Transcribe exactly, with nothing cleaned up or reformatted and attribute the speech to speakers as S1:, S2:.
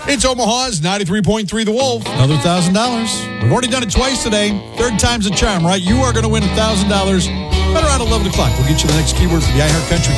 S1: It's Omaha's ninety-three point three The Wolf.
S2: Another one thousand dollars. We've already done it twice today. Third time's a charm, right? You are going to win one thousand dollars. Right around eleven o'clock. We'll get you the next keywords for the iHeart Country